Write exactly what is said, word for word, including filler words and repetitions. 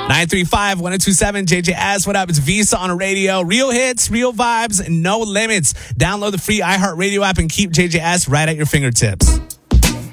nine three five, one oh two seven, J J S. What up? It's Visa on a radio. Real hits, real vibes, and no limits. Download the free iHeartRadio app and keep J J S right at your fingertips.